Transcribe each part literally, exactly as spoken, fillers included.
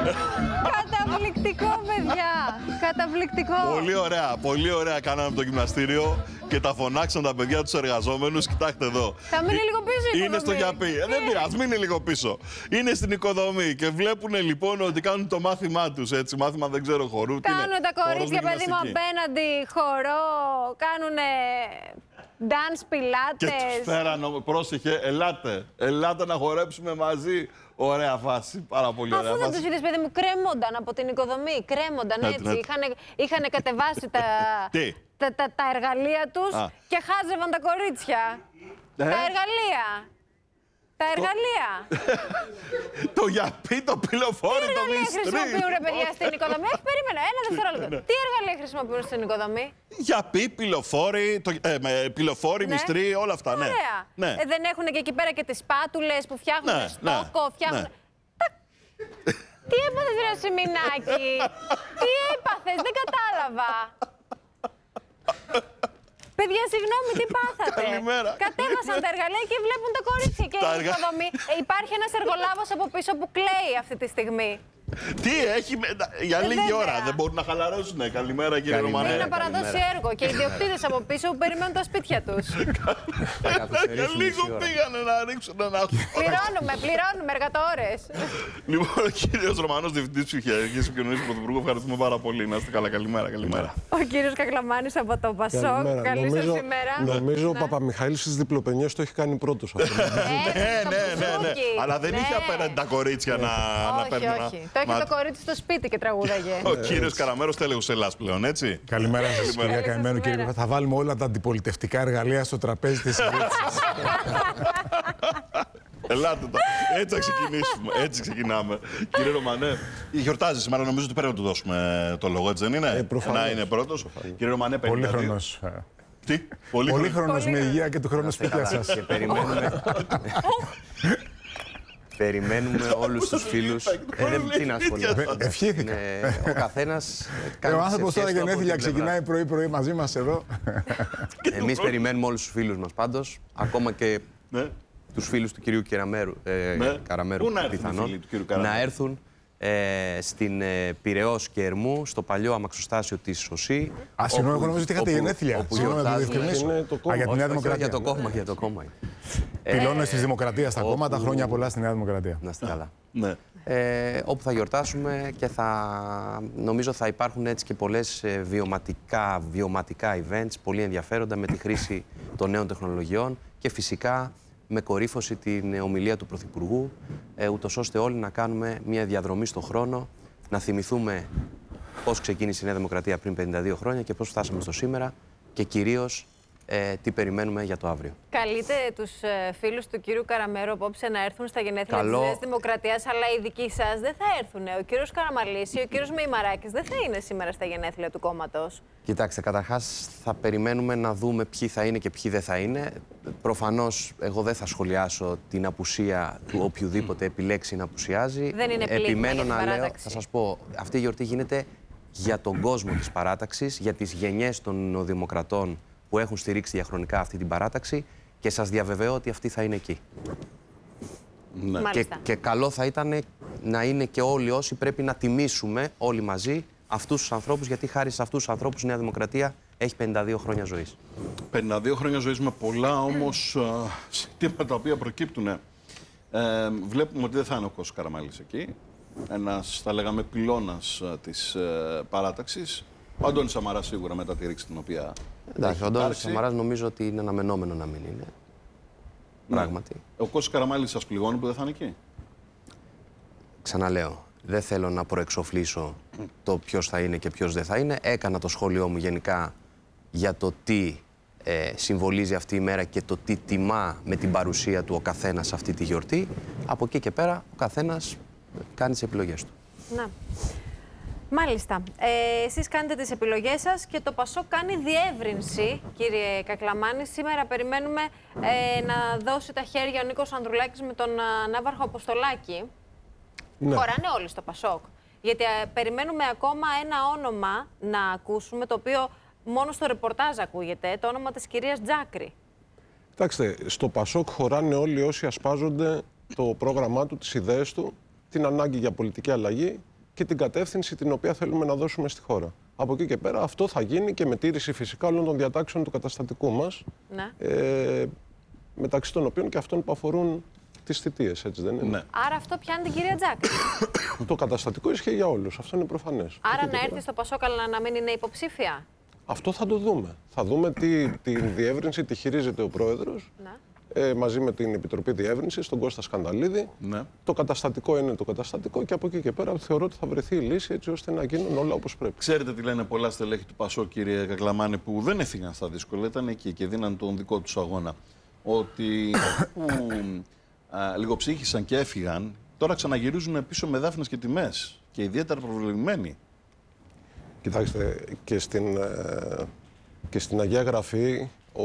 Καταπληκτικό, παιδιά. Καταπληκτικό. Πολύ ωραία, πολύ ωραία κάναμε το γυμναστήριο και τα φωνάξαν τα παιδιά τους εργαζόμενους. Κοιτάξτε εδώ. Θα μείνει λίγο πίσω η Είναι στο γιαπί. Ε, δεν πειράζει, μείνει λίγο πίσω. Είναι στην οικοδομή και βλέπουν λοιπόν ότι κάνουν το μάθημά τους. Έτσι, μάθημα δεν ξέρω χορού. Κάνουν τα κορίτσια, παιδί μου, απέναντι χορό. Κάνουν dance, πιλάτες. Και τους φέραν, πρόσεχε, ελάτε. Ελάτε να χορέψουμε μαζί. Ωραία φάση, πάρα πολύ ωραία Αφού φάση. δεν τους είδες, παιδί μου, κρέμονταν από την οικοδομή. Κρέμονταν έτσι. έτσι. Είχαν, είχαν κατεβάσει τα, τα, τα, τα εργαλεία τους Α. και χάζευαν τα κορίτσια. Ε? Τα εργαλεία. Τα εργαλεία. Το γιαπί, το πυλοφόρι, το μυστρί. Τι εργαλεία χρησιμοποιούν, ρε παιδιά, στην οικοδομή? Όχι, περίμενα, ένα δευτερόλεπτο. Τι εργαλεία χρησιμοποιούν στην οικοδομή? Γιαπί, πυλοφόρι, το, ε, με, πυλοφόρι, ναι. μυστρί, όλα αυτά, ναι. Ωραία. Ναι. Ε, δεν έχουν και εκεί πέρα και τις σπάτουλες που φτιάχνουν ναι, στόκο, ναι, φτιάχνουν... Ναι. Τι έπαθες, ρε Σιμινάκη? Τι έπαθες, δεν κατάλαβα. Παιδιά, συγγνώμη, τι πάθατε? Καλημέρα. Κατέβασαν τα εργαλεία και βλέπουν τα κορίτσια και η οικοδομή. Ε, υπάρχει ένας εργολάβος από πίσω που κλαίει αυτή τη στιγμή. Τι έχει, για ε, λίγη βέβαια. ώρα δεν μπορούν να χαλαρώσουν. Καλημέρα, κύριε Ρωμανέ. Είναι να παραδώσει έργο και οι ιδιοκτήτες από πίσω που περιμένουν τα σπίτια τους. Για λίγο πήγανε να ρίξουν ένα χώρο. Πληρώνουμε, πληρώνουμε εργατόρες. Λοιπόν, ο κύριος Ρωμανός, διευθυντής ψυχιατρικής επικοινωνίας του Πρωθυπουργού, ευχαριστούμε πάρα πολύ. Να είστε καλά, καλημέρα, καλημέρα. Ο κύριος Κακλαμάνης από το Πασόκ. Καλή σας ημέρα. Νομίζω ο Παπαμιχαήλ στις διπλοπενιές το έχει κάνει πρώτος αυτό. Ναι, ναι, ναι. Αλλά δεν είχε απέναντι τα κορίτσια να παίρνουν. Το έχει το κορίτσι στο σπίτι και τραγούδαγε. Ο κύριος Καραμέρος, τέλεχος Ελλάς πλέον, έτσι. Καλημέρα σας, κυρία Καημένο, κύριε. Θα βάλουμε όλα τα αντιπολιτευτικά εργαλεία στο τραπέζι της συζήτησης. Ελάτε τώρα. Έτσι θα ξεκινήσουμε. Έτσι ξεκινάμε. Κύριε Ρωμανέ, γιορτάζει σήμερα, νομίζω ότι πρέπει να του δώσουμε το λόγο, έτσι δεν είναι? Ε, προφανώς. Να είναι πρώτος. Κύριε Ρωμανέ, πολύ χρονός. Τι? Πολύ, πολύ χρονός με υγεία και του χρόνου σπίτια σας. Και περιμένουμε... Περιμένουμε όλους τους φίλους. Ε, τι να ασχοληθώ. Ευχήθηκα. Ο καθένας κάνει. Ο άνθρωπος τώρα γενέθλια ξεκινάει πρωί-πρωί μαζί μας εδώ. Εμείς περιμένουμε όλους τους φίλους μας πάντως. Ακόμα και τους φίλους του κυρίου Καραμέρου πιθανόν να έρθουν στην Πειραιώς και Ερμού, στο παλιό αμαξοστάσιο της ΟΣΥ. Α, συγγνώμη, εγώ νομίζω ότι είχατε γενέθλια. Συγγνώμη να το διευκρινίσω. Για τη Νέα Δημοκρατία. Για το κόμμα, για το κόμμα. Πυλώνες της Δημοκρατίας στα κόμματα, χρόνια πολλά στη Νέα Δημοκρατία. Να είστε καλά. Ε, όπου θα γιορτάσουμε και θα, νομίζω θα υπάρχουν έτσι και πολλές βιωματικά, βιωματικά events, πολύ ενδιαφέροντα με τη χρήση των νέων τεχνολογιών και φυσικά με κορύφωση την ομιλία του Πρωθυπουργού, ε, ούτως ώστε όλοι να κάνουμε μια διαδρομή στον χρόνο, να θυμηθούμε πώς ξεκίνησε η Νέα Δημοκρατία πριν πενήντα δύο χρόνια και πώς φτάσαμε στο σήμερα και κυρίως ε, τι περιμένουμε για το αύριο. Καλείτε τους ε, φίλους του κύριου Καραμέρου απόψε να έρθουν στα γενέθλια Καλό... της Νέας Δημοκρατίας, αλλά οι δικοί σας δεν θα έρθουν. Ο κύριος Καραμαλής ή ο κύριος Μεϊμαράκης δεν θα είναι σήμερα στα γενέθλια του κόμματος. Κοιτάξτε, καταρχάς θα περιμένουμε να δούμε ποιοι θα είναι και ποιοι δεν θα είναι. Προφανώς εγώ δεν θα σχολιάσω την απουσία του οποιοδήποτε επιλέξει να απουσιάζει. Δεν είναι Επιμένω να λέω, θα σας πω, αυτή η γιορτή γίνεται για τον κόσμο της παράταξης, για τις γενιές των νεοδημοκρατών που έχουν στηρίξει διαχρονικά αυτή την παράταξη και σας διαβεβαιώ ότι αυτή θα είναι εκεί. Ναι. Και, και καλό θα ήταν να είναι και όλοι όσοι πρέπει να τιμήσουμε όλοι μαζί αυτούς τους ανθρώπους, γιατί χάρη σε αυτούς τους ανθρώπους η Νέα Δημοκρατία έχει πενήντα δύο χρόνια ζωής. πενήντα δύο χρόνια ζωής με πολλά όμως ζητήματα τα οποία προκύπτουν. Ε, βλέπουμε ότι δεν θα είναι ο Κώστας Καραμαλής εκεί. Ένας, θα λέγαμε, πυλώνας της ε, παράταξης. Ο Αντώνης Σαμαράς σίγουρα μετά τη ρήξη την οποία. Εντάξει, ο Αντώνης Σαμαράς νομίζω ότι είναι αναμενόμενο να μην είναι. Ναι. Πράγματι. Ο Κώστας Καραμαλής σας πληγώνει που δεν θα είναι εκεί? Ξαναλέω, δεν θέλω να προεξοφλήσω το ποιος θα είναι και ποιος δεν θα είναι. Έκανα το σχόλιο μου γενικά για το τι ε, συμβολίζει αυτή η μέρα και το τι τιμά με την παρουσία του ο καθένας αυτή τη γιορτή. Από εκεί και πέρα ο καθένας κάνει τις επιλογές του. Να. Μάλιστα. Ε, εσείς κάνετε τις επιλογές σας και το Πασόκ κάνει διεύρυνση, κύριε Κακλαμάνη. Σήμερα περιμένουμε ε, να δώσει τα χέρια ο Νίκος Ανδρουλάκης με τον α, Ναύαρχο Αποστολάκη. Ναι. Χωράνε όλοι στο Πασόκ. Γιατί α, περιμένουμε ακόμα ένα όνομα να ακούσουμε, το οποίο μόνο στο ρεπορτάζ ακούγεται, το όνομα της κυρίας Τζάκρη. Κοιτάξτε, στο Πασόκ χωράνε όλοι όσοι ασπάζονται το πρόγραμμά του, τις ιδέες του, την ανάγκη για πολιτική αλλαγή και την κατεύθυνση την οποία θέλουμε να δώσουμε στη χώρα. Από εκεί και πέρα αυτό θα γίνει και με τήρηση φυσικά όλων των διατάξεων του καταστατικού μας, Ναι. ε, μεταξύ των οποίων και αυτών που αφορούν τις θητείες, έτσι δεν είναι? Ναι. Άρα αυτό πιάνει την κυρία Τζάκη. Το καταστατικό ισχύει για όλους, αυτό είναι προφανές. Άρα να έρθει στο Πασόκ αλλά να μην είναι υποψήφια. Αυτό θα το δούμε. Θα δούμε τι την διεύρυνση τη χειρίζεται ο Πρόεδρος, Ναι. ε, μαζί με την Επιτροπή Διεύρυνσης, τον Κώστα Σκανδαλίδη. Ναι. Το καταστατικό είναι το καταστατικό και από εκεί και πέρα θεωρώ ότι θα βρεθεί η λύση έτσι ώστε να γίνουν όλα όπως πρέπει. Ξέρετε τι λένε πολλά στελέχη του Πασόκ, κύριε Κακλαμάνη, που δεν έφυγαν στα δύσκολα, ήταν εκεί και δίναν τον δικό τους αγώνα. Ότι που α, λιγοψύχησαν και έφυγαν, τώρα ξαναγυρίζουν πίσω με δάφνες και τιμές και ιδιαίτερα προβλημμένοι. Κοιτάξτε, και στην, ε, και στην Αγία Γραφή ο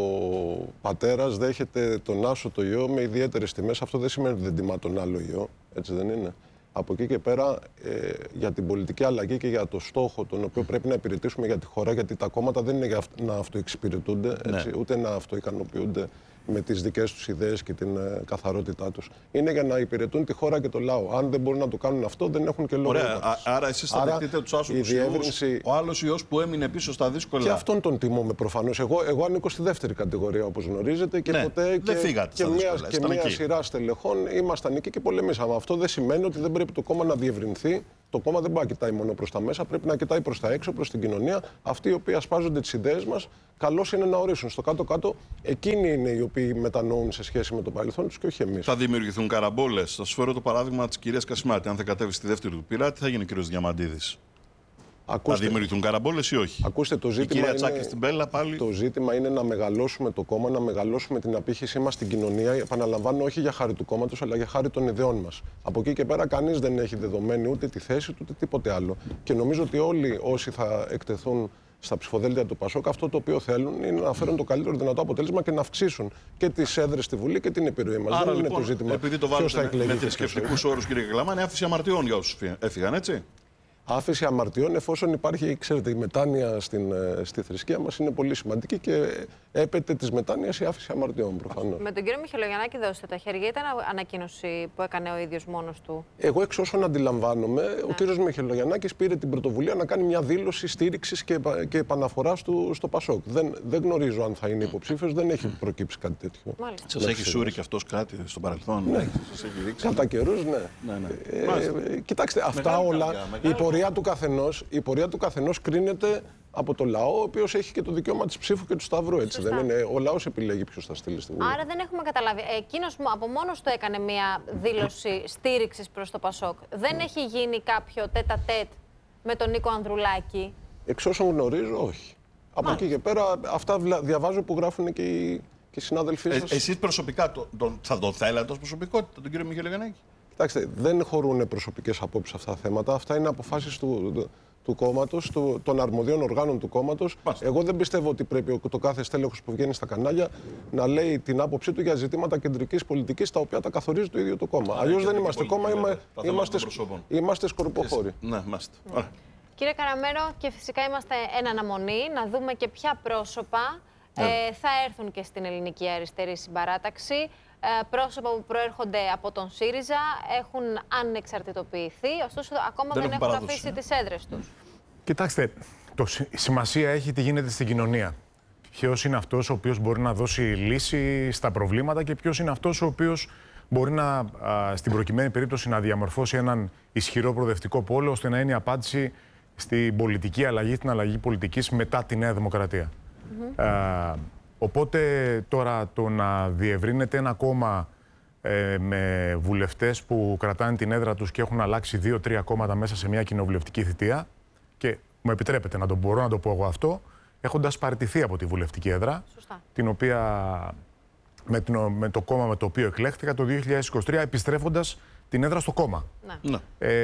πατέρας δέχεται τον άσο το ιό με ιδιαίτερες τιμές. Αυτό δεν σημαίνει ότι δεν τιμά τον άλλο ιό, έτσι δεν είναι? Από εκεί και πέρα, ε, για την πολιτική αλλαγή και για το στόχο τον οποίο πρέπει να υπηρετήσουμε για τη χώρα, γιατί τα κόμματα δεν είναι για να αυτοεξυπηρετούνται, έτσι, ναι. ούτε να αυτοικανοποιούνται με τις δικές τους ιδέες και την ε, καθαρότητά τους. Είναι για να υπηρετούν τη χώρα και το λαό. Αν δεν μπορούν να το κάνουν αυτό, δεν έχουν και λόγο. Ωραία, α, άρα εσείς θα δεχτείτε τους άσους διεύρυνση... ιούς, ο άλλος ιός που έμεινε πίσω στα δύσκολα. Και αυτόν τον τιμούμε προφανώς. Εγώ, εγώ ανήκω στη δεύτερη κατηγορία, όπως γνωρίζετε. Και ναι, ποτέ δεν και, φύγατε και, στα μια, δύσκολα, και μια εκεί. σειρά στελεχών ήμασταν εκεί και πολεμήσαμε. Αυτό δεν σημαίνει ότι δεν πρέπει το κόμμα να διευρυνθεί. Το κόμμα δεν μπορεί να κοιτάει μόνο προς τα μέσα, πρέπει να κοιτάει προς τα έξω, προς την κοινωνία. Αυτοί οι οποίοι ασπάζονται τις ιδέες μας, καλώς είναι να ορίσουν. Στο κάτω-κάτω, εκείνοι είναι οι οποίοι μετανοούν σε σχέση με το παρελθόν τους και όχι εμείς. Θα δημιουργηθούν καραμπόλες. Θα σας φέρω το παράδειγμα της κυρίας Κασιμάτη. Αν θα κατέβει στη δεύτερη του πειρά, τι θα γίνει ο κύριος Διαμαντίδης? Ακούστε, θα δημιουργηθούν καραμπόλες ή όχι? Ακούστε, το η ζήτημα, κυρία Τσάκη είναι, στην Μπέλα πάλι. το ζήτημα είναι να μεγαλώσουμε το κόμμα, να μεγαλώσουμε την απήχησή μας στην κοινωνία. Επαναλαμβάνω, όχι για χάρη του κόμματος, αλλά για χάρη των ιδεών μας. Από εκεί και πέρα, κανείς δεν έχει δεδομένη ούτε τη θέση του, ούτε τίποτε άλλο. Και νομίζω ότι όλοι όσοι θα εκτεθούν στα ψηφοδέλτια του Πασόκ, αυτό το οποίο θέλουν είναι να φέρουν το καλύτερο δυνατό αποτέλεσμα και να αυξήσουν και τις έδρες στη Βουλή και την επιρροή μας. Άρα, δεν λοιπόν, είναι το ζήτημα. Επειδή το βάλετε με, με θρησκευτικούς όρους, κύριε Κακλαμάνη, άφηση αμαρτιών για όσους έφυγαν, έτσι. Άφηση αμαρτιών, εφόσον υπάρχει, ξέρετε, η μετάνοια στην, στη θρησκεία μας είναι πολύ σημαντική και έπεται της μετάνοιας η άφηση αμαρτιών, προφανώς. Με τον κύριο Μιχελογιαννάκη δώσετε τα χέρια, ήταν ανακοίνωση που έκανε ο ίδιος μόνος του? Εγώ, εξ όσων αντιλαμβάνομαι, ναι. ο κύριος Μιχελογιαννάκης πήρε την πρωτοβουλία να κάνει μια δήλωση στήριξης και, και επαναφοράς του στο Πασόκ. Δεν, δεν γνωρίζω αν θα είναι υποψήφιος, δεν έχει προκύψει κάτι τέτοιο. Σας έχει σούρει και αυτός κάτι στο παρελθόν? Ναι. Σας έχει ρίξει? Κατά καιρούς, ναι. ναι, ναι. Ε, ε, κοιτάξτε, αυτά μεγάλη όλα, καρδιά, η πορεία, του καθενός, η πορεία του καθενός κρίνεται από το λαό, ο οποίος έχει και το δικαίωμα της ψήφου και του σταυρού, έτσι δεν είναι? Ο λαός επιλέγει ποιος θα στείλει στη Βουλή. Άρα δεν έχουμε καταλάβει. Εκείνος από μόνος του έκανε μια δήλωση στήριξης προς το Πασόκ. Δεν mm. έχει γίνει κάποιο τέτα-τέτ με τον Νίκο Ανδρουλάκη? Εξ όσων γνωρίζω, όχι. Από Μάλιστα. εκεί και πέρα, αυτά διαβάζω που γράφουν και οι, και οι συνάδελφοί σας. Ε, εσείς προσωπικά το, το, θα τον θέλατε ως προσωπικότητα, τον κύριο Μιχελογιαννάκη? Κοιτάξτε, δεν χωρούν προσωπικές απόψεις αυτά τα θέματα. Αυτά είναι αποφάσεις του, του, του κόμματος, του, των αρμοδίων οργάνων του κόμματος. Εγώ δεν πιστεύω ότι πρέπει το κάθε στέλεχος που βγαίνει στα κανάλια να λέει την άποψή του για ζητήματα κεντρικής πολιτικής, τα οποία τα καθορίζει το ίδιο το κόμμα. Αλλιώς δεν είμαστε κόμμα, είμα, είμαστε, είμαστε σκορποχώροι. Ναι, είμαστε. Ναι. Κύριε Καραμέρο, και φυσικά είμαστε εν αναμονή να δούμε και ποια πρόσωπα ναι. ε, θα έρθουν και στην Ελληνική Αριστερή Συμπαράταξη. Ε, πρόσωπα που προέρχονται από τον ΣΥΡΙΖΑ έχουν ανεξαρτητοποιηθεί, ωστόσο ακόμα δεν, δεν έχουν αφήσει ναι. τις έδρες τους. Κοιτάξτε, το, η σημασία έχει τι γίνεται στην κοινωνία. Ποιος είναι αυτός ο οποίος μπορεί να δώσει λύση στα προβλήματα και ποιος είναι αυτός ο οποίος μπορεί να, α, στην προκειμένη περίπτωση να διαμορφώσει έναν ισχυρό προοδευτικό πόλο, ώστε να είναι η απάντηση στην πολιτική αλλαγή, την αλλαγή πολιτικής μετά τη Νέα Δημοκρατία. Mm-hmm. Α, οπότε τώρα το να διευρύνεται ένα κόμμα ε, με βουλευτές που κρατάνε την έδρα τους και έχουν αλλάξει δύο-τρία κόμματα μέσα σε μια κοινοβουλευτική θητεία, και μου επιτρέπετε να το μπορώ να το πω εγώ αυτό, έχοντας παραιτηθεί από τη βουλευτική έδρα, Σωστά. την οποία με, την, με το κόμμα με το οποίο εκλέχθηκα το δύο χιλιάδες είκοσι τρία, επιστρέφοντας την έδρα στο κόμμα. Ναι.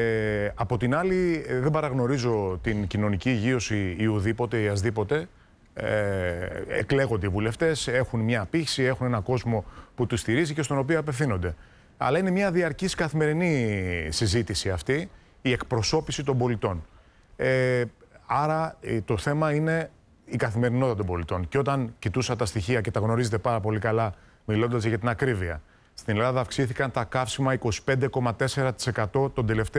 Ε, από την άλλη, δεν παραγνωρίζω την κοινωνική υγείωση ή ουδήποτε ή ασδήποτε. Ε, εκλέγονται οι βουλευτές, έχουν μια απήχηση, έχουν έναν κόσμο που τους στηρίζει και στον οποίο απευθύνονται. Αλλά είναι μια διαρκής καθημερινή συζήτηση αυτή, η εκπροσώπηση των πολιτών. Ε, άρα το θέμα είναι η καθημερινότητα των πολιτών. Και όταν κοιτούσα τα στοιχεία και τα γνωρίζετε πάρα πολύ καλά, μιλώντας για την ακρίβεια, στην Ελλάδα αυξήθηκαν τα καύσιμα είκοσι πέντε κόμμα τέσσερα τοις εκατό τον τελευταίο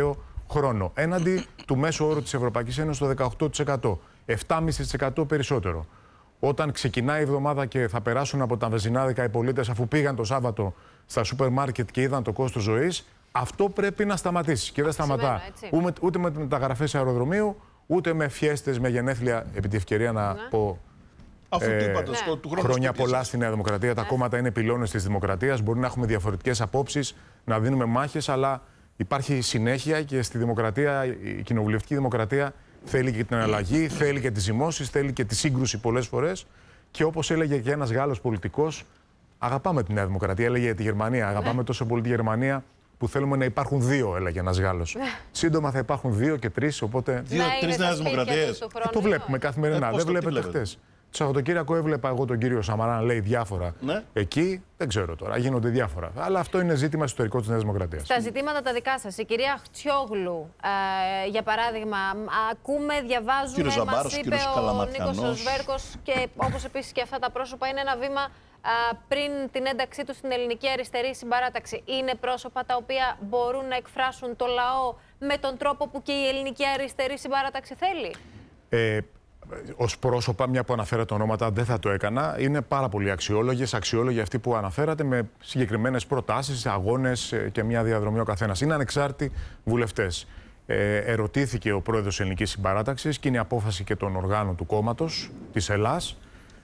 χρόνο. Έναντι του μέσου όρου της Ευρωπαϊκής Ένωσης το δεκαοκτώ τοις εκατό. επτά κόμμα πέντε τοις εκατό περισσότερο. Όταν ξεκινάει η εβδομάδα και θα περάσουν από τα βενζινάδικα οι πολίτες, αφού πήγαν το Σάββατο στα σούπερ μάρκετ και είδαν το κόστος ζωής, αυτό πρέπει να σταματήσει. Και δεν σταματά ούτε, ούτε με μεταγραφές αεροδρομίου, ούτε με φιέστες, με γενέθλια, επί τη ευκαιρία να ναι. πω. Αφού ε, είπατε, ναι. του χρόνια πολλά στη Νέα Δημοκρατία. Ναι. Τα κόμματα είναι πυλώνες της δημοκρατίας. Μπορεί να έχουμε διαφορετικές απόψεις, να δίνουμε μάχες, αλλά υπάρχει συνέχεια και στη δημοκρατία, η κοινοβουλευτική δημοκρατία θέλει και την αλλαγή, θέλει και τις ζυμώσεις, θέλει και τη σύγκρουση πολλές φορές. Και όπως έλεγε και ένας Γάλλος πολιτικός, αγαπάμε τη Νέα Δημοκρατία. Έλεγε για τη Γερμανία. Αγαπάμε ναι. τόσο πολύ τη Γερμανία που θέλουμε να υπάρχουν δύο, έλεγε ένας Γάλλος. Σύντομα θα υπάρχουν δύο και τρεις, οπότε. Δύο-τρεις Νέες Δημοκρατίες. Το βλέπουμε καθημερινά. Ε, δεν βλέπετε χτες. Το Σαββατοκύριακο έβλεπα εγώ τον κύριο Σαμαρά να λέει διάφορα. Ναι. Εκεί δεν ξέρω τώρα, γίνονται διάφορα. Αλλά αυτό είναι ζήτημα ιστορικό της Νέας Δημοκρατίας. Στα ζητήματα τα δικά σας, η κυρία Χτσιόγλου, ε, για παράδειγμα, ακούμε, διαβάζουμε, μας είπε ο Νίκος Σβέρκος και όπως επίσης και αυτά τα πρόσωπα είναι ένα βήμα α, πριν την ένταξή του στην ελληνική αριστερή συμπαράταξη. Είναι πρόσωπα τα οποία μπορούν να εκφράσουν το λαό με τον τρόπο που και η ελληνική αριστερή συμπαράταξη θέλει. Ε, Ως πρόσωπα, μια που αναφέρατε ονόματα, δεν θα το έκανα. Είναι πάρα πολύ αξιόλογες, αξιόλογοι αυτοί που αναφέρατε με συγκεκριμένες προτάσεις, αγώνες και μια διαδρομή ο καθένας. Είναι ανεξάρτητοι βουλευτές. Ε, ερωτήθηκε ο πρόεδρος της Ελληνικής Συμπαράταξης και είναι η απόφαση και των οργάνων του κόμματος της Ελλάς.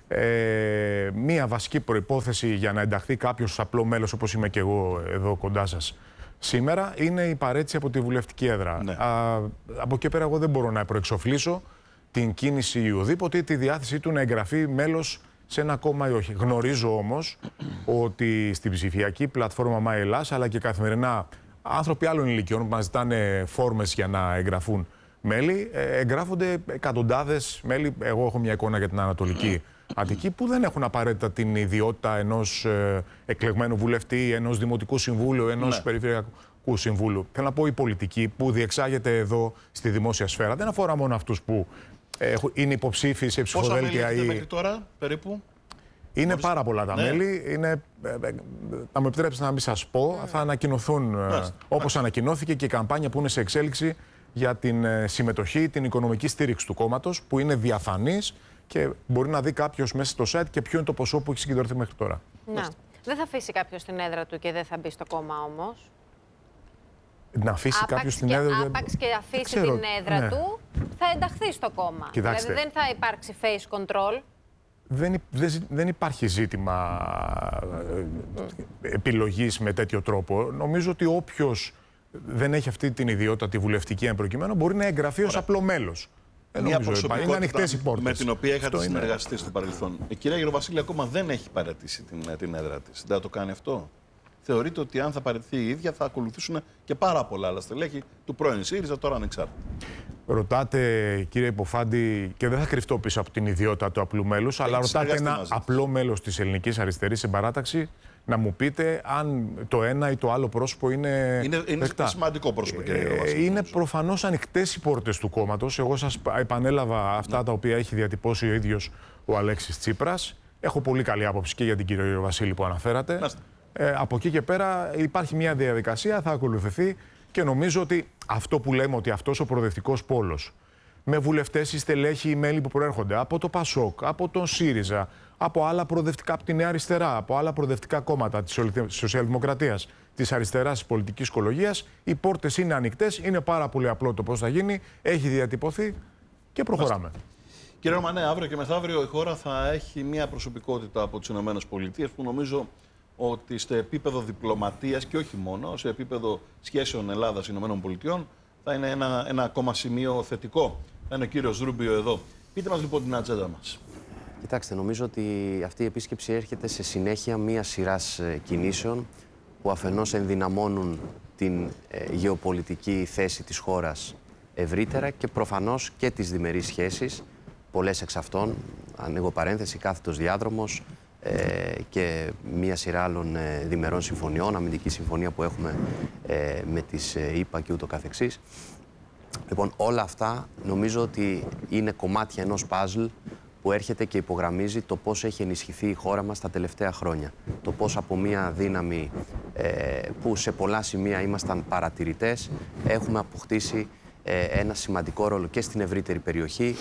Ε, μια βασική προϋπόθεση για να ενταχθεί κάποιος απλό μέλος, όπως είμαι και εγώ εδώ κοντά σας σήμερα, είναι η παρέτηση από τη βουλευτική έδρα. Ναι. Α, από εκεί πέρα, εγώ δεν μπορώ να προεξοφλήσω την κίνηση ή ουδήποτε, τη διάθεσή του να εγγραφεί μέλος σε ένα κόμμα ή όχι. Γνωρίζω όμως ότι στην ψηφιακή πλατφόρμα MyEllas, αλλά και καθημερινά άνθρωποι άλλων ηλικιών που μας ζητάνε φόρμες για να εγγραφούν μέλη, εγγράφονται εκατοντάδες μέλη. Εγώ έχω μια εικόνα για την Ανατολική Αττική που δεν έχουν απαραίτητα την ιδιότητα ενός εκλεγμένου βουλευτή, ενός δημοτικού συμβούλου, ενός ναι. περιφερειακού συμβούλου. Θέλω να πω, η πολιτική που διεξάγεται εδώ στη δημόσια σφαίρα δεν αφορά μόνο αυτούς που είναι υποψήφιοι σε ψηφοδέλτια. Πόσα μέλη μέχρι τώρα, περίπου? Είναι Μπορείς... πάρα πολλά τα ναι. μέλη. Είναι... Θα μου επιτρέψετε να μην σας πω. Mm. Θα ανακοινωθούν, mm. όπως mm. ανακοινώθηκε και η καμπάνια που είναι σε εξέλιξη για την συμμετοχή, την οικονομική στήριξη του κόμματος, που είναι διαφανής και μπορεί να δει κάποιος μέσα στο site και ποιο είναι το ποσό που έχει συγκεντρωθεί μέχρι τώρα. Να. Δεν θα αφήσει κάποιος την έδρα του και δεν θα μπει στο κόμμα όμως. Να αφήσει κάποιος την έδρα του. Άπαξ και αφήσει την έδρα ναι. του, θα ενταχθεί στο κόμμα. Κοιτάξτε. Δηλαδή δεν θα υπάρξει face control. Δεν, δεν, δεν υπάρχει ζήτημα επιλογής με τέτοιο τρόπο. Νομίζω ότι όποιος δεν έχει αυτή την ιδιότητα, τη βουλευτική εν προκειμένου, μπορεί να εγγραφεί ως απλό μέλος. Μια προσωπικότητα είναι ανοιχτές οι πόρτες. Με την οποία είχατε συνεργαστεί στο παρελθόν. Η κυρία Γεροβασίλη ακόμα δεν έχει παραιτήσει την, την έδρα της. Δεν θα το κάνει αυτό? Θεωρείτε ότι αν θα παραιτηθεί η ίδια θα ακολουθήσουν και πάρα πολλά άλλα στελέχη του πρώην ΣΥΡΙΖΑ, τώρα ανεξάρτητα? Ρωτάτε, κύριε Υποφάντη, και δεν θα κρυφτώ πίσω από την ιδιότητα του απλού μέλους, αλλά ρωτάτε ένα απλό μέλος της Ελληνικής Αριστερής Συμπαράταξη να μου πείτε αν το ένα ή το άλλο πρόσωπο είναι. Είναι, είναι σημαντικό πρόσωπο, κύριε Γεροβασίλη. Είναι προφανώς ανοιχτές οι πόρτες του κόμματος. Εγώ σας επανέλαβα αυτά ναι. τα οποία έχει διατυπώσει ο ίδιος ο Αλέξης Τσίπρας. Έχω πολύ καλή άποψη και για την κυρία Γεροβασίλη που αναφέρατε. Μάλιστα. Ε, από εκεί και πέρα υπάρχει μια διαδικασία, θα ακολουθηθεί και νομίζω ότι αυτό που λέμε, ότι αυτός ο προοδευτικός πόλος με βουλευτές, οι στελέχοι, οι μέλη που προέρχονται από το ΠΑΣΟΚ, από τον ΣΥΡΙΖΑ, από άλλα προοδευτικά, από τη Νέα Αριστερά, από άλλα προοδευτικά κόμματα της Σοσιαλδημοκρατίας, της αριστεράς, της πολιτικής οικολογίας, οι πόρτες είναι ανοιχτές, είναι πάρα πολύ απλό το πώς θα γίνει, έχει διατυπωθεί και προχωράμε. Κύριε Ρωμανέ, αύριο και μεθαύριο η χώρα θα έχει μια προσωπικότητα από τις ΗΠΑ που νομίζω ότι στο επίπεδο διπλωματίας και όχι μόνο, σε επίπεδο σχέσεων Ελλάδας-ΗΠΑ θα είναι ένα, ένα ακόμα σημείο θετικό. Θα είναι ο κύριος Ρούμπιο εδώ. Πείτε μας λοιπόν την ατζέντα μας. Κοιτάξτε, νομίζω ότι αυτή η επίσκεψη έρχεται σε συνέχεια μία σειράς κινήσεων που αφενός ενδυναμώνουν την ε, γεωπολιτική θέση της χώρας ευρύτερα και προφανώς και τις διμερείς σχέσεις. Πολλές εξ αυτών, ανοίγω παρένθεση, κάθετος διάδρομος, Ε, και μία σειρά άλλων ε, διμερών συμφωνιών, αμυντική συμφωνία που έχουμε ε, με τις ε, ΗΠΑ και ούτω καθεξής. Λοιπόν, όλα αυτά νομίζω ότι είναι κομμάτια ενός παζλ που έρχεται και υπογραμμίζει το πώς έχει ενισχυθεί η χώρα μας τα τελευταία χρόνια. Το πώς από μια δύναμη ε, που σε πολλά σημεία ήμασταν παρατηρητές, έχουμε αποκτήσει ε, ένα σημαντικό ρόλο και στην ευρύτερη περιοχή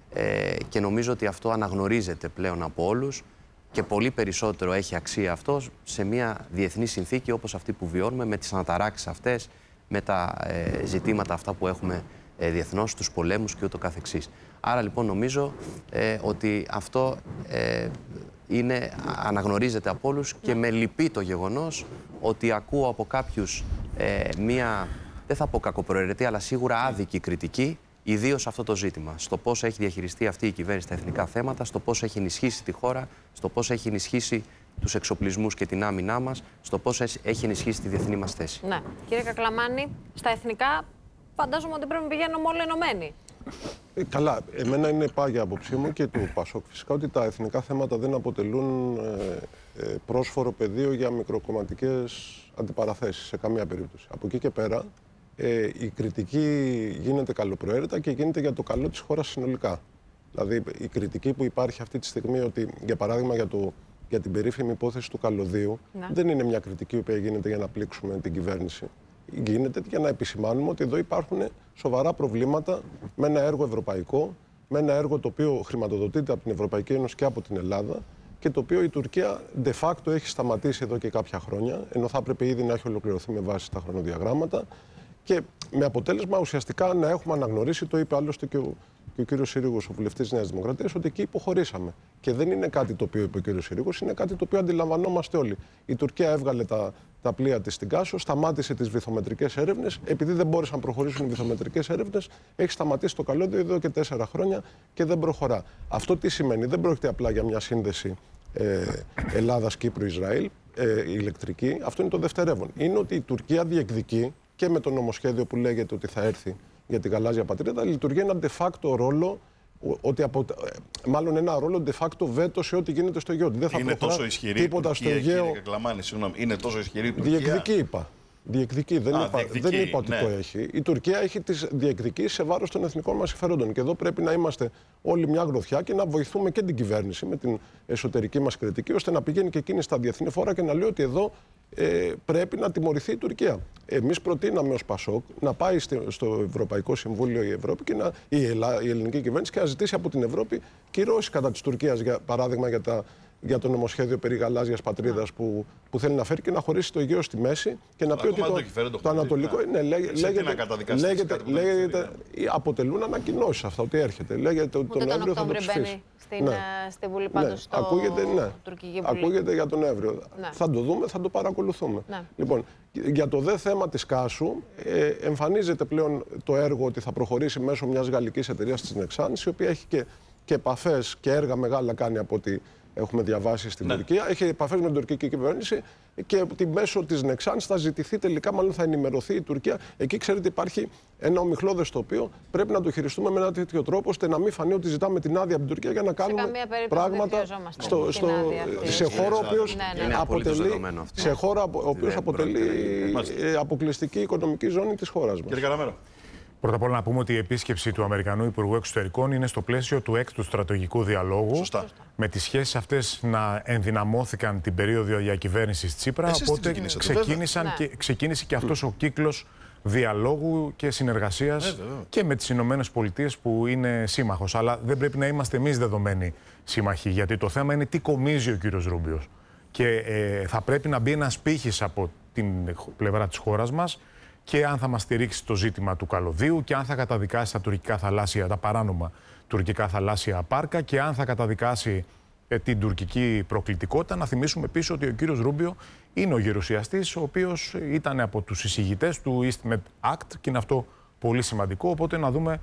ε, και νομίζω ότι αυτό αναγνωρίζεται πλέον από όλους και πολύ περισσότερο έχει αξία αυτό σε μια διεθνή συνθήκη όπως αυτή που βιώνουμε, με τις αναταράξεις αυτές, με τα ε, ζητήματα αυτά που έχουμε ε, διεθνώς, τους πολέμους και ούτω καθεξής. Άρα λοιπόν νομίζω ε, ότι αυτό ε, είναι, αναγνωρίζεται από όλους και με λυπεί το γεγονός ότι ακούω από κάποιους ε, μία, δεν θα πω κακοπροαιρετή, αλλά σίγουρα άδικη κριτική, ιδίως αυτό το ζήτημα. Στο πώς έχει διαχειριστεί αυτή η κυβέρνηση τα εθνικά θέματα, στο πώς έχει ενισχύσει τη χώρα, στο πώς έχει ενισχύσει τους εξοπλισμούς και την άμυνά μας, στο πώς έχει ενισχύσει τη διεθνή μας θέση. Ναι. Κύριε Κακλαμάνη, στα εθνικά φαντάζομαι ότι πρέπει να πηγαίνουμε όλοι ενωμένοι. Ε, καλά, εμένα είναι πάγια άποψή μου και του Πασόκ φυσικά ότι τα εθνικά θέματα δεν αποτελούν ε, ε, πρόσφορο πεδίο για μικροκομματικές αντιπαραθέσεις σε καμία περίπτωση. Από εκεί και πέρα ε, η κριτική γίνεται καλοπροαίρετα και γίνεται για το καλό της χώρας συνολικά. Δηλαδή η κριτική που υπάρχει αυτή τη στιγμή ότι, για παράδειγμα, για, το, για την περίφημη υπόθεση του καλωδίου, ναι, δεν είναι μια κριτική που γίνεται για να πλήξουμε την κυβέρνηση. Γίνεται για να επισημάνουμε ότι εδώ υπάρχουν σοβαρά προβλήματα με ένα έργο ευρωπαϊκό, με ένα έργο το οποίο χρηματοδοτείται από την Ευρωπαϊκή Ένωση και από την Ελλάδα και το οποίο η Τουρκία de facto έχει σταματήσει εδώ και κάποια χρόνια, ενώ θα έπρεπε ήδη να έχει ολοκληρωθεί με βάση τα χρονοδιαγράμματα και με αποτέλεσμα ουσιαστικά να έχουμε αναγνωρίσει, το είπε άλλωστε και ο, και ο κύριος Συρίγος, ο βουλευτής της Νέας Δημοκρατίας, ότι εκεί υποχωρήσαμε. Και δεν είναι κάτι το οποίο είπε ο κύριος Συρίγος, είναι κάτι το οποίο αντιλαμβανόμαστε όλοι. Η Τουρκία έβγαλε τα, τα πλοία της στην Κάσο, σταμάτησε τις βυθομετρικές έρευνες. Επειδή δεν μπόρεσαν να προχωρήσουν οι βυθομετρικές έρευνες, έχει σταματήσει το καλώδιο εδώ και τέσσερα χρόνια και δεν προχωρά. Αυτό τι σημαίνει? Δεν πρόκειται απλά για μια σύνδεση ε, Ελλάδας-Κύπρου-Ισραήλ ε, ηλεκτρική. Αυτό είναι το δευτερεύον. Είναι ότι η Τουρκία διεκδικεί και με το νομοσχέδιο που λέγεται ότι θα έρθει για την γαλάζια πατρίδα, λειτουργεί ένα de facto ρόλο, ότι απο, μάλλον ένα ρόλο de facto βέτο σε ό,τι γίνεται στο Αιγαίο. Δεν θα είναι τόσο ισχυρή η Τουρκία, στο Αιγαίο. Κύριε Κακλαμάνη, συγγνώμη, είναι τόσο ισχυρή η Τουρκία? Διεκδικεί είπα. Διεκδικεί, δεν, Α, είπα, διεκδικεί, δεν είπα ότι ναι. το έχει. Η Τουρκία έχει τις διεκδικήσεις σε βάρος των εθνικών μας συμφερόντων. Και εδώ πρέπει να είμαστε όλοι μια γροθιά και να βοηθούμε και την κυβέρνηση με την εσωτερική μας κριτική, ώστε να πηγαίνει και εκείνη στα διεθνή φόρα και να λέει ότι εδώ ε, πρέπει να τιμωρηθεί η Τουρκία. Εμείς προτείναμε ως Πασόκ να πάει στο Ευρωπαϊκό Συμβούλιο η Ευρώπη και να, η, Ελλά, η ελληνική κυβέρνηση και να ζητήσει από την Ευρώπη κυρώσεις κατά της Τουρκίας, για παράδειγμα για τα. για το νομοσχέδιο περί γαλάζιας πατρίδας που, που θέλει να φέρει και να χωρίσει το Αιγαίο στη μέση και να πει ότι το, το, το, το ανατολικό ναι, λέγεται, λέγεται, λέγεται, αποτελούν ανακοινώσεις αυτά ότι έρχεται. Λέγεται ότι τον Νοέμβριο θα το ψηφίσει. Στην, ναι. στη Βουλή πάντως ναι. στο Ακούγεται, ναι. Τουρκική Βουλή. Ακούγεται για τον Νοέμβριο. Ναι. Θα το δούμε, θα το παρακολουθούμε. Ναι. Λοιπόν, για το δε θέμα της Κάσου, ε, εμφανίζεται πλέον το έργο ότι θα προχωρήσει μέσω μιας γαλλικής εταιρείας της Nexans, η οποία έχει και, και επαφές και έργα μεγάλα κάνει από ότι έχουμε διαβάσει στην ναι. Τουρκία. Έχει επαφές με την τουρκική κυβέρνηση και ότι μέσω της Nexans θα ζητηθεί τελικά, μάλλον θα ενημερωθεί η Τουρκία. Εκεί ξέρετε υπάρχει ένα ομιχλώδες το οποίο πρέπει να το χειριστούμε με ένα τέτοιο τρόπο ώστε να μην φανεί ότι ζητάμε την άδεια από την Τουρκία για να κάνουμε πράγματα στο, στο, σε χώρο ο οποίος ναι, ναι. αποτελεί, σε χώρο ο οποίος αποτελεί αποκλειστική οικονομική ζώνη της χώρας μας. Κύριε Καραμέρα. Πρώτα απ' όλα να πούμε ότι η επίσκεψη του Αμερικανού Υπουργού Εξωτερικών είναι στο πλαίσιο του έκτου στρατηγικού διαλόγου. Σωστά. Με τις σχέσεις αυτές να ενδυναμώθηκαν την περίοδο διακυβέρνησης Τσίπρα. Εσείς οπότε ξεκίνησαν και, ξεκίνησε και αυτός mm. ο κύκλος διαλόγου και συνεργασίας ε, και με τις Ηνωμένες Πολιτείες που είναι σύμμαχος. Αλλά δεν πρέπει να είμαστε εμείς δεδομένοι σύμμαχοι, γιατί το θέμα είναι τι κομίζει ο κύριος Ρούμπιος. Και ε, θα πρέπει να μπει ένας πύχης από την πλευρά της χώρας μας και αν θα μας στηρίξει το ζήτημα του καλωδίου και αν θα καταδικάσει τα τουρκικά θαλάσσια, τα παράνομα τουρκικά θαλάσσια πάρκα και αν θα καταδικάσει ε, την τουρκική προκλητικότητα. Να θυμίσουμε επίσης ότι ο κύριος Ρούμπιο είναι ο γερουσιαστής, ο οποίος ήταν από τους εισηγητές του EastMed Act και είναι αυτό πολύ σημαντικό. Οπότε να δούμε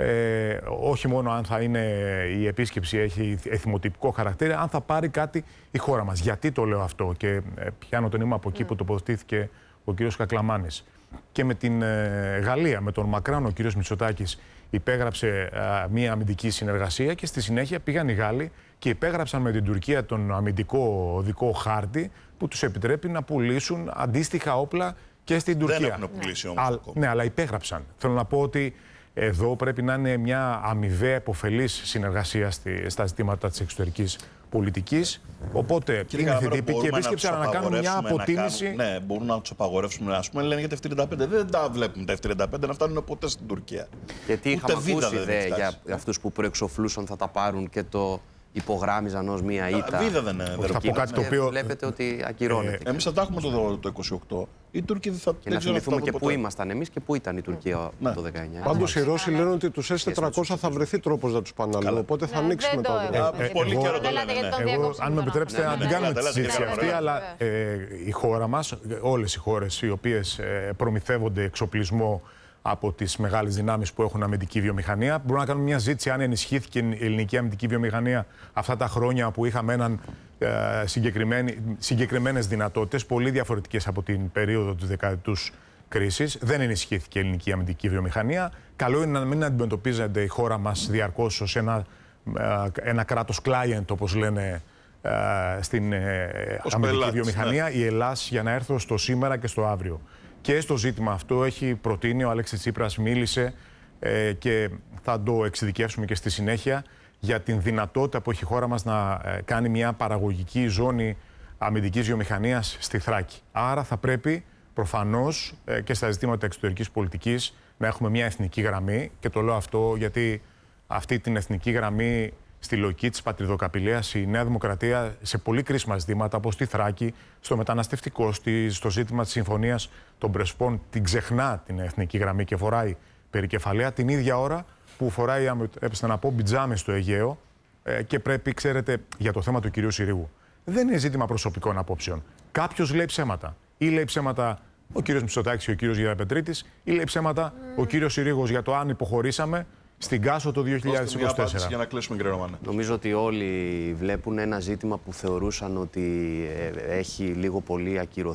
ε, όχι μόνο αν θα είναι η επίσκεψη έχει εθιμοτυπικό χαρακτήρα, αν θα πάρει κάτι η χώρα μας. Γιατί το λέω αυτό και ε, πιάνω το νήμα από εκεί που τοποθετήθηκε ο κύριος Κακλαμάνης. Και με την ε, Γαλλία, με τον Μακράν, ο κύριος Μητσοτάκης υπέγραψε ε, μία αμυντική συνεργασία και στη συνέχεια πήγαν οι Γάλλοι και υπέγραψαν με την Τουρκία τον αμυντικό οδικό χάρτη που τους επιτρέπει να πουλήσουν αντίστοιχα όπλα και στην Τουρκία. Δεν έχουν πουλήσει όμως. Α, ναι, αλλά υπέγραψαν. Θέλω να πω ότι Εδώ πρέπει να είναι μια αμοιβαία επωφελής συνεργασία στη, στα ζητήματα της εξωτερικής πολιτικής. Οπότε είναι θετική και επίσκεψη, αλλά να κάνουμε μια αποτίμηση. Να κάνουν, ναι, μπορούν να τους απαγορεύσουμε. Ας πούμε, λένε για τα εφ τριάντα πέντε. Δεν τα βλέπουμε τα εφ τριάντα πέντε να φτάνουν ποτέ στην Τουρκία. Γιατί είχαμε ακούσει ιδέα για αυτούς που προεξοφλούσαν θα τα πάρουν και το υπογράμμιζαν ως μία ήττα. Βίδα δεν είναι. Θα πω κάτι το οποίο. Βλέπετε ότι ακυρώνεται. Ε, εμείς θα τα έχουμε το, το είκοσι οκτώ. Οι Τούρκοι θα Και να θυμηθούμε και πού ήμασταν εμείς και πού ήταν η Τουρκία ναι. το δεκαεννιά. Πάντως οι Ρώσοι λένε ότι τους ες τετρακόσια θα βρεθεί τρόπος να τους πάνε αλλού. Οπότε θα Ναι, ανοίξει δεν μετά. το ο έχω. δρόμος. Πολύ Εγώ- καιρό το Έλατε, λένε, γιατί τον ναι. Εγώ, διακόψαμε αν με τώρα. επιτρέψετε, Ναι, να ναι, την ναι, κάνουμε ναι, τη ναι, συζήτηση ναι, αυτή, ναι, αλλά ε, η χώρα μας, όλες οι χώρες οι οποίες ε, προμηθεύονται εξοπλισμό από τις μεγάλες δυνάμεις που έχουν αμυντική βιομηχανία, μπορούμε να κάνουμε μια ζήτηση αν ενισχύθηκε η ελληνική αμυντική βιομηχανία αυτά τα χρόνια που είχαμε έναν, ε, συγκεκριμένες δυνατότητες, πολύ διαφορετικές από την περίοδο της δεκαετούς κρίσης. Δεν ενισχύθηκε η ελληνική αμυντική βιομηχανία. Καλό είναι να μην αντιμετωπίζεται η χώρα μας διαρκώς ως ένα, ένα κράτος client, όπως λένε ε, στην ε, Ως αμυντική πελάτης, βιομηχανία. ναι. Η Ελλάς, για να έρθω στο σήμερα και στο αύριο. Και στο ζήτημα αυτό έχει προτείνει, ο Αλέξης Τσίπρας μίλησε ε, και θα το εξειδικεύσουμε και στη συνέχεια, για την δυνατότητα που έχει η χώρα μας να ε, κάνει μια παραγωγική ζώνη αμυντικής βιομηχανίας στη Θράκη. Άρα θα πρέπει προφανώς ε, και στα ζητήματα εξωτερικής πολιτικής να έχουμε μια εθνική γραμμή, και το λέω αυτό γιατί αυτή την εθνική γραμμή στη λογική της πατριδοκαπηλείας η Νέα Δημοκρατία σε πολύ κρίσιμα ζητήματα, όπως στη Θράκη, στο μεταναστευτικό, στη, στο ζήτημα της συμφωνίας των Πρεσπών, την ξεχνά την εθνική γραμμή και φοράει περικεφαλαία την ίδια ώρα που φοράει, έπεσε να πω, πιτζάμες στο Αιγαίο ε, και πρέπει, ξέρετε, για το θέμα του κυρίου Συρίγου. Δεν είναι ζήτημα προσωπικών απόψεων. Κάποιος λέει ψέματα. Ή λέει ψέματα ο κύριος Μητσοτάκης και ο κύριος Γεραπετρίτης, ή λέει ψέματα mm. ο κύριος Συρίγος για το αν υποχωρήσαμε στην Κάσο το δύο χιλιάδες είκοσι τέσσερα. Για να κλείσουμε, κύριε Ρωμάνε. Νομίζω ότι όλοι βλέπουν ένα ζήτημα που θεωρούσαν ότι ε, έχει λίγο πολύ ακυρωθεί